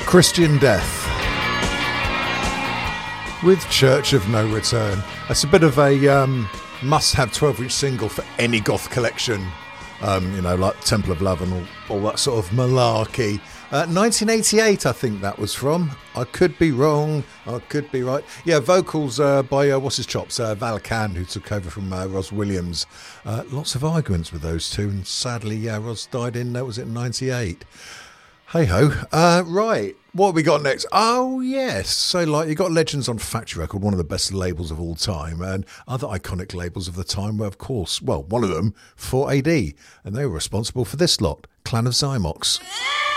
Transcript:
Christian Death with Church of No Return. That's a bit of a must-have 12-inch single for any goth collection, like Temple of Love and all that sort of malarkey. 1988, I think that was from. I could be wrong, I could be right. Yeah, vocals by what's his chops, Val Can, who took over from Ros Williams. Lots of arguments with those two, and sadly, Ros died in, was it 98? Hey-ho. Right, what have we got next? Oh, yes. So, you got Legends on Factory Record, one of the best labels of all time, and other iconic labels of the time were, of course, one of them, 4AD, and they were responsible for this lot, Clan of Zymox.